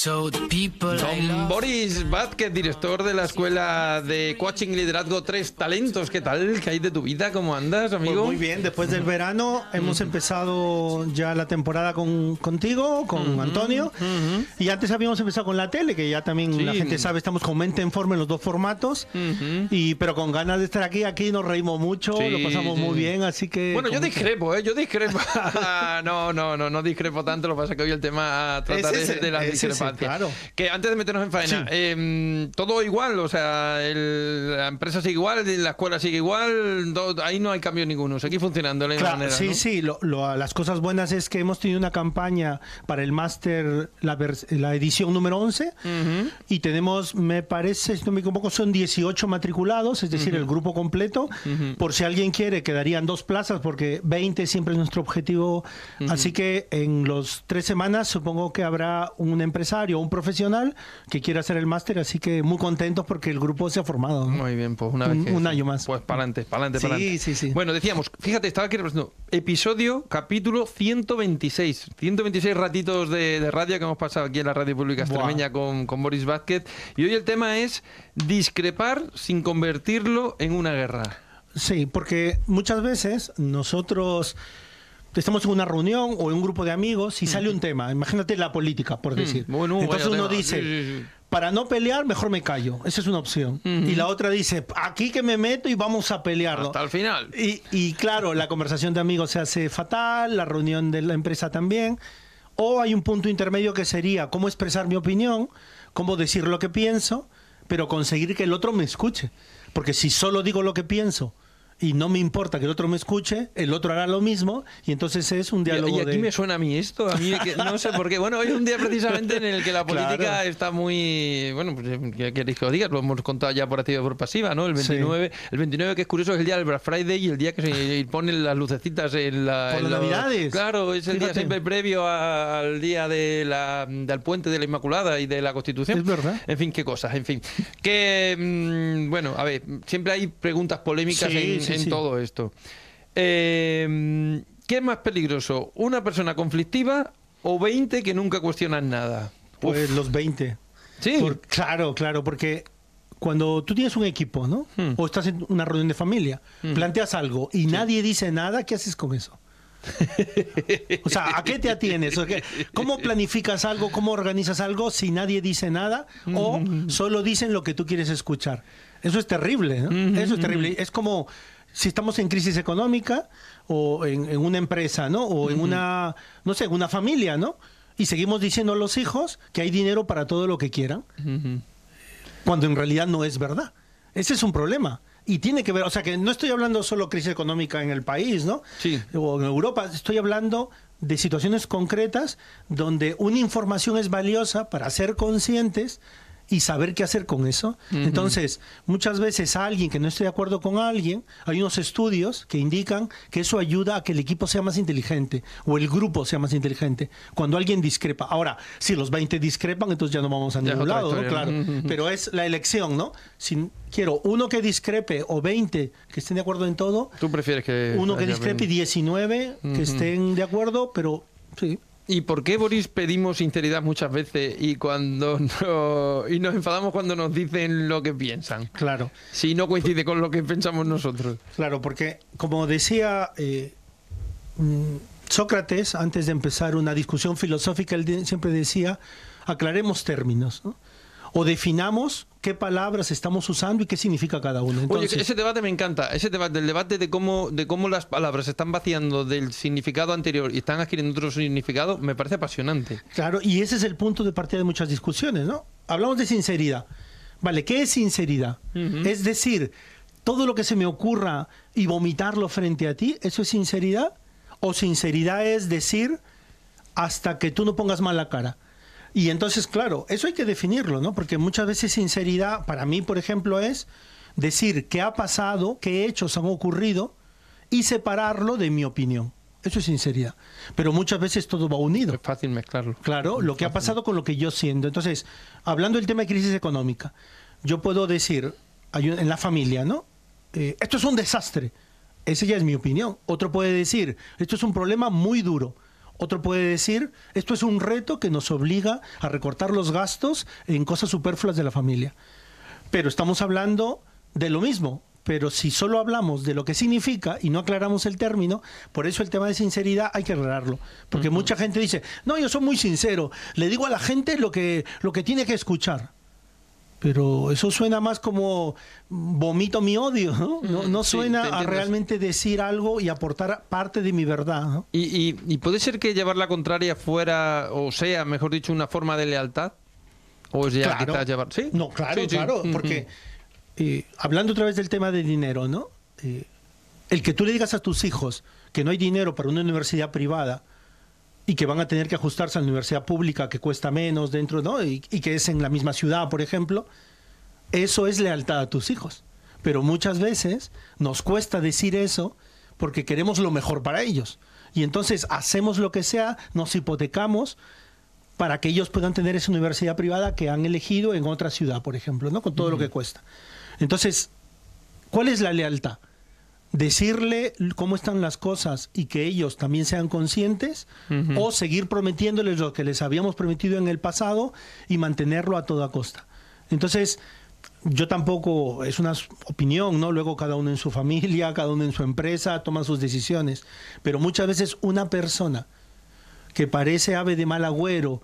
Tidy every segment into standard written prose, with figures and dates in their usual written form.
Don Boris Vázquez, director de la Escuela de Coaching y Liderazgo Tres Talentos. ¿Qué tal? ¿Qué hay de tu vida? ¿Cómo andas, amigo? Pues muy bien, después del verano hemos empezado ya la temporada contigo, con Antonio. Y antes habíamos empezado con la tele, que ya también la gente sabe, estamos con Mente en Forma en los dos formatos. Pero con ganas de estar aquí nos reímos mucho, lo pasamos muy bien, así que... Bueno, yo discrepo. No discrepo tanto, lo que pasa es que hoy el tema a tratar es de la discrepancia. Claro. Que antes de meternos en faena, todo igual, o sea, la empresa sigue igual, la escuela sigue igual, ahí no hay cambio ninguno, sigue funcionando de la misma manera, ¿no? Sí, las cosas buenas es que hemos tenido una campaña para el máster, la edición número 11, y tenemos, me parece, si no me equivoco, son 18 matriculados, es decir, el grupo completo. Por si alguien quiere, quedarían 2 plazas, porque 20 siempre es nuestro objetivo. Así que en los 3 semanas supongo que habrá un empresario, un profesional que quiera hacer el máster, así que muy contentos porque el grupo se ha formado, ¿no? Muy bien, pues un año más. Pues para adelante. Sí. Bueno, decíamos, fíjate, estaba aquí repasando, capítulo 126 ratitos de radio que hemos pasado aquí en la Radio Pública Extremeña con Boris Vázquez, y hoy el tema es discrepar sin convertirlo en una guerra. Sí, porque muchas veces nosotros estamos en una reunión o en un grupo de amigos y sale un tema, imagínate la política, por decir. Entonces uno dice, para no pelear, mejor me callo. Esa es una opción. Y la otra dice, aquí que me meto y vamos a pelearlo. Hasta el final. Y claro, la conversación de amigos se hace fatal, la reunión de la empresa también. O hay un punto intermedio que sería cómo expresar mi opinión, cómo decir lo que pienso, pero conseguir que el otro me escuche. Porque si solo digo lo que pienso y no me importa que el otro me escuche, el otro hará lo mismo, y entonces es un diálogo. Y aquí me suena a mí esto, que no sé por qué. Bueno, hoy es un día precisamente en el que la política está muy... Bueno, pues ¿qué queréis que os diga? Lo hemos contado ya por activa y por pasiva, ¿no? El 29, que es curioso, es el día del Black Friday y el día que se ponen las lucecitas en la... Por las Navidades. Claro, es el día siempre previo al día del puente de la Inmaculada y de la Constitución. Es verdad. En fin, qué cosas, en fin. Que, bueno, a ver, siempre hay preguntas polémicas en todo esto. ¿Qué es más peligroso? ¿Una persona conflictiva o 20 que nunca cuestionan nada? Pues los 20. Sí. Claro, porque cuando tú tienes un equipo, ¿no? O estás en una reunión de familia, planteas algo y nadie dice nada, ¿qué haces con eso? O sea, ¿a qué te atienes? ¿Cómo planificas algo? ¿Cómo organizas algo si nadie dice nada o solo dicen lo que tú quieres escuchar? Eso es terrible, ¿no? Eso es terrible. Es como si estamos en crisis económica o en una empresa, ¿no? O en una, no sé, en una familia, ¿no? Y seguimos diciendo a los hijos que hay dinero para todo lo que quieran, cuando en realidad no es verdad. Ese es un problema. Y tiene que ver, o sea, que no estoy hablando solo crisis económica en el país, ¿no? Sí. O en Europa, estoy hablando de situaciones concretas donde una información es valiosa para ser conscientes y saber qué hacer con eso. Entonces, muchas veces a alguien que no esté de acuerdo con alguien, hay unos estudios que indican que eso ayuda a que el equipo sea más inteligente o el grupo sea más inteligente cuando alguien discrepa. Ahora, si los 20 discrepan, entonces ya no vamos a ningún lado, ¿no? Claro. Pero es la elección, ¿no? Si quiero uno que discrepe o 20 que estén de acuerdo en todo. ¿Tú prefieres que uno que discrepe y 19 que estén de acuerdo, pero sí. ¿Y por qué, Boris, pedimos sinceridad muchas veces y nos enfadamos cuando nos dicen lo que piensan? Claro. Si no coincide con lo que pensamos nosotros. Claro, porque como decía Sócrates, antes de empezar una discusión filosófica, él siempre decía, aclaremos términos, ¿no? O definamos qué palabras estamos usando y qué significa cada uno. Entonces, oye, ese debate me encanta, el debate de cómo las palabras se están vaciando del significado anterior y están adquiriendo otro significado, me parece apasionante. Claro, y ese es el punto de partida de muchas discusiones, ¿no? Hablamos de sinceridad. Vale, ¿qué es sinceridad? Es decir, todo lo que se me ocurra y vomitarlo frente a ti, ¿eso es sinceridad? ¿O sinceridad es decir hasta que tú no pongas mal la cara? Y entonces, claro, eso hay que definirlo, ¿no? Porque muchas veces sinceridad, para mí, por ejemplo, es decir qué ha pasado, qué hechos han ocurrido y separarlo de mi opinión. Eso es sinceridad. Pero muchas veces todo va unido. Es fácil mezclarlo. Claro, lo que ha pasado con lo que yo siento. Entonces, hablando del tema de crisis económica, yo puedo decir en la familia, ¿no? Esto es un desastre. Esa ya es mi opinión. Otro puede decir, esto es un problema muy duro. Otro puede decir, esto es un reto que nos obliga a recortar los gastos en cosas superfluas de la familia. Pero estamos hablando de lo mismo. Pero si solo hablamos de lo que significa y no aclaramos el término, por eso el tema de sinceridad hay que aclararlo. Porque mucha gente dice, no, yo soy muy sincero, le digo a la gente lo que tiene que escuchar. Pero eso suena más como vomito mi odio, ¿no? No suena a realmente decir algo y aportar parte de mi verdad, ¿no? ¿Y puede ser que llevar la contraria fuera, o sea, mejor dicho, una forma de lealtad? ¿O es ya Claro. quizás llevar...? ¿Sí? No, claro, Sí, sí. claro, porque hablando otra vez del tema de dinero, ¿no? El que tú le digas a tus hijos que no hay dinero para una universidad privada y que van a tener que ajustarse a la universidad pública que cuesta menos dentro, ¿no? Y que es en la misma ciudad, por ejemplo, eso es lealtad a tus hijos. Pero muchas veces nos cuesta decir eso porque queremos lo mejor para ellos. Y entonces hacemos lo que sea, nos hipotecamos para que ellos puedan tener esa universidad privada que han elegido en otra ciudad, por ejemplo, ¿no? Con todo lo que cuesta. Entonces, ¿cuál es la lealtad? Decirle cómo están las cosas y que ellos también sean conscientes, o seguir prometiéndoles lo que les habíamos prometido en el pasado y mantenerlo a toda costa. Entonces, yo tampoco, es una opinión, ¿no? Luego cada uno en su familia, cada uno en su empresa toma sus decisiones, pero muchas veces una persona que parece ave de mal agüero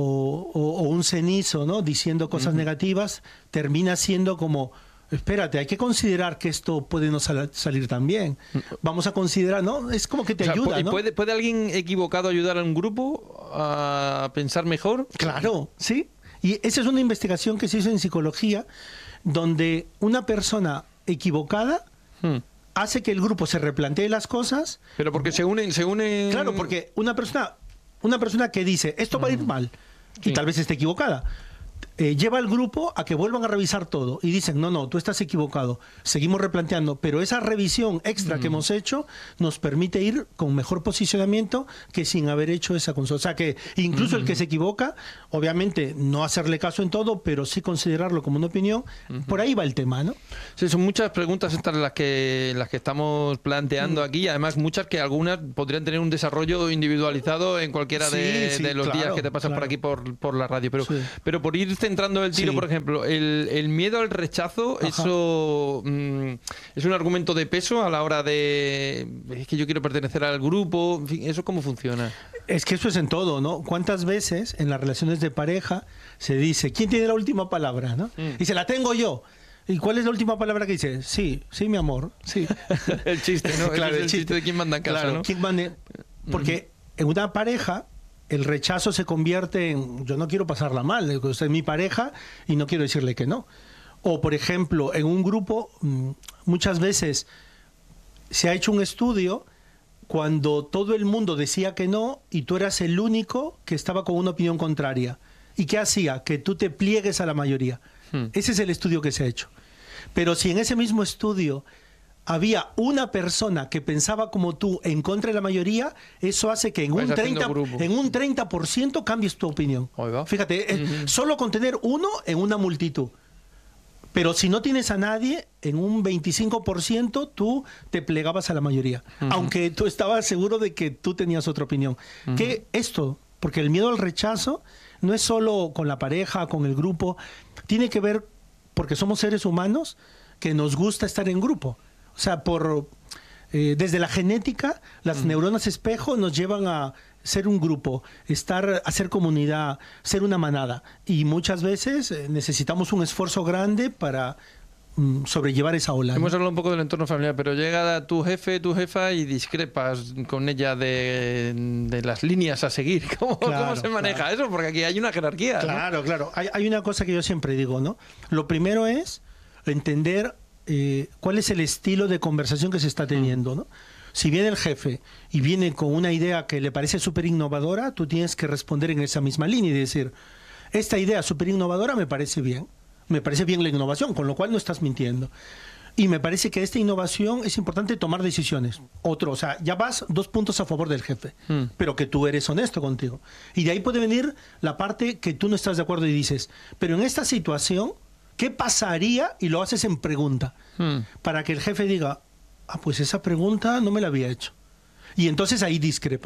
o un cenizo, ¿no? Diciendo cosas negativas, termina siendo como... Espérate, hay que considerar que esto puede no salir tan bien. Vamos a considerar, ¿no? Es como que te ayuda, ¿no? ¿Puede alguien equivocado ayudar a un grupo a pensar mejor? Claro, sí. Y esa es una investigación que se hizo en psicología, donde una persona equivocada hace que el grupo se replantee las cosas. Pero porque se unen... Claro, porque una persona que dice, esto va a ir mal, y tal vez esté equivocada, lleva al grupo a que vuelvan a revisar todo y dicen, no, tú estás equivocado, seguimos replanteando, pero esa revisión extra que hemos hecho nos permite ir con mejor posicionamiento que sin haber hecho esa consulta. O sea que incluso el que se equivoca, obviamente no hacerle caso en todo, pero sí considerarlo como una opinión, por ahí va el tema, ¿no? Sí, son muchas preguntas estas las que estamos planteando aquí, además muchas que algunas podrían tener un desarrollo individualizado en cualquiera de los días que te pasas por aquí por la radio, pero por ir centrando el tiro, por ejemplo, el miedo al rechazo, eso es un argumento de peso a la hora de, es que yo quiero pertenecer al grupo, en fin, ¿eso cómo funciona? Es que eso es en todo, ¿no? ¿Cuántas veces en las relaciones de pareja se dice, ¿quién tiene la última palabra, no? Y se la tengo yo. ¿Y cuál es la última palabra que dice? Sí, mi amor, sí. El chiste, ¿no? Claro, el chiste de quién manda en casa, claro, ¿no? ¿quién manda? Porque en una pareja el rechazo se convierte en, yo no quiero pasarla mal, usted es mi pareja y no quiero decirle que no. O, por ejemplo, en un grupo, muchas veces se ha hecho un estudio cuando todo el mundo decía que no y tú eras el único que estaba con una opinión contraria. ¿Y qué hacía? Que tú te pliegues a la mayoría. Ese es el estudio que se ha hecho. Pero si en ese mismo estudio había una persona que pensaba como tú en contra de la mayoría, eso hace que en un 30% cambies tu opinión. Fíjate, solo con tener uno en una multitud. Pero si no tienes a nadie, en un 25% tú te plegabas a la mayoría. Aunque tú estabas seguro de que tú tenías otra opinión. ¿Qué esto? Porque el miedo al rechazo no es solo con la pareja, con el grupo. Tiene que ver, porque somos seres humanos, que nos gusta estar en grupo. O sea, desde la genética, las neuronas espejo nos llevan a ser un grupo, hacer comunidad, ser una manada. Y muchas veces necesitamos un esfuerzo grande para sobrellevar esa ola, ¿no? Hemos hablado un poco del entorno familiar, pero llega tu jefe, tu jefa y discrepas con ella de las líneas a seguir. ¿Cómo se maneja eso? Porque aquí hay una jerarquía, ¿no? Claro. Hay una cosa que yo siempre digo, ¿no? Lo primero es entender cuál es el estilo de conversación que se está teniendo, ¿no? Si viene el jefe y viene con una idea que le parece súper innovadora, tú tienes que responder en esa misma línea y decir, esta idea súper innovadora me parece bien la innovación, con lo cual no estás mintiendo. Y me parece que esta innovación es importante tomar decisiones. O sea, ya vas 2 puntos a favor del jefe, pero que tú eres honesto contigo. Y de ahí puede venir la parte que tú no estás de acuerdo y dices, pero en esta situación, ¿qué pasaría? Y lo haces en pregunta, para que el jefe diga, pues esa pregunta no me la había hecho. Y entonces ahí discrepas.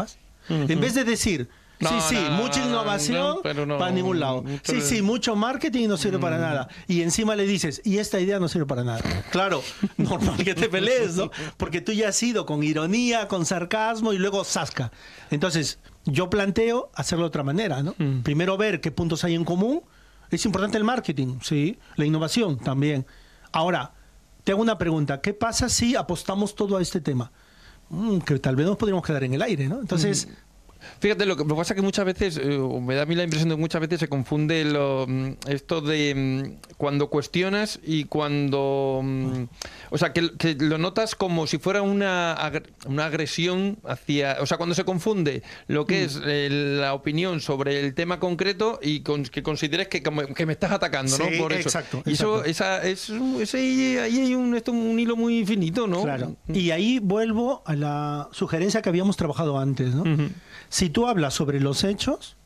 En vez de decir, mucha innovación para ningún lado. Mucho marketing y no sirve para nada. Y encima le dices, y esta idea no sirve para nada. Claro, normal que te pelees, ¿no? Porque tú ya has ido con ironía, con sarcasmo y luego zasca. Entonces, yo planteo hacerlo de otra manera, ¿no? Primero ver qué puntos hay en común. Es importante el marketing, sí. La innovación también. Ahora, te hago una pregunta. ¿Qué pasa si apostamos todo a este tema? Que tal vez nos podríamos quedar en el aire, ¿no? Entonces... Fíjate, lo que pasa es que muchas veces, me da a mí la impresión de que muchas veces se confunde esto de cuando cuestionas y cuando... o sea, que lo notas como si fuera una agresión hacia... O sea, cuando se confunde lo que es la opinión sobre el tema concreto y que consideres que me estás atacando, ¿no? Por eso. Exacto. Y eso, ahí hay un hilo muy finito, ¿no? Claro. Y ahí vuelvo a la sugerencia que habíamos trabajado antes, ¿no? Si tú hablas sobre los hechos,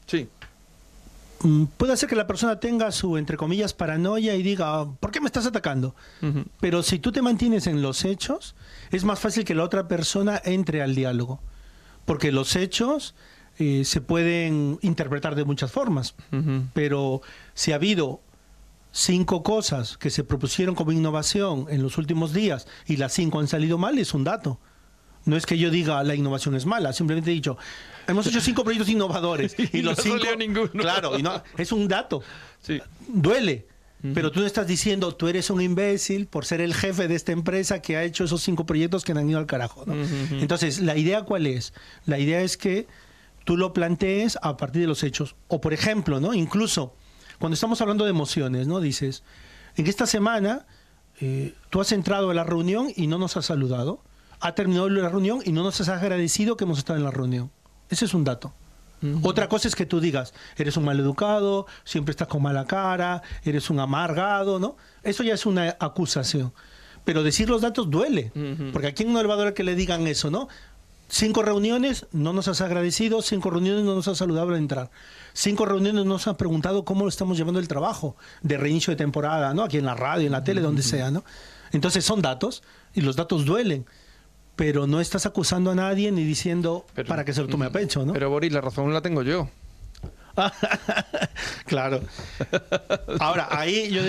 puede ser que la persona tenga su, entre comillas, paranoia y diga, ¿por qué me estás atacando? Pero si tú te mantienes en los hechos, es más fácil que la otra persona entre al diálogo. Porque los hechos se pueden interpretar de muchas formas. Pero si ha habido 5 cosas que se propusieron como innovación en los últimos días y las 5 han salido mal, es un dato. No es que yo diga la innovación es mala, simplemente he dicho, hemos hecho 5 proyectos innovadores y los 5 ninguno. Claro, y no, es un dato. Duele, pero tú no estás diciendo tú eres un imbécil por ser el jefe de esta empresa que ha hecho esos 5 proyectos que no han ido al carajo, ¿no? Entonces, ¿la idea cuál es? La idea es que tú lo plantees a partir de los hechos. O por ejemplo, ¿no? Incluso cuando estamos hablando de emociones, ¿no? Dices, en esta semana tú has entrado a la reunión y no nos has saludado. Ha terminado la reunión y no nos has agradecido que hemos estado en la reunión. Ese es un dato. Otra cosa es que tú digas, eres un maleducado, siempre estás con mala cara, eres un amargado, ¿no? Eso ya es una acusación. Pero decir los datos duele, porque ¿a quién no le va a doler que le digan eso, no? 5 reuniones, no nos has agradecido, 5 reuniones no nos has saludado al entrar. 5 reuniones no nos has preguntado cómo estamos llevando el trabajo de reinicio de temporada, ¿no? Aquí en la radio, en la tele, donde sea, ¿no? Entonces son datos y los datos duelen. Pero no estás acusando a nadie ni diciendo para que se lo tome a pecho, ¿no? Pero Boris, la razón la tengo yo. Claro. Ahora, ahí yo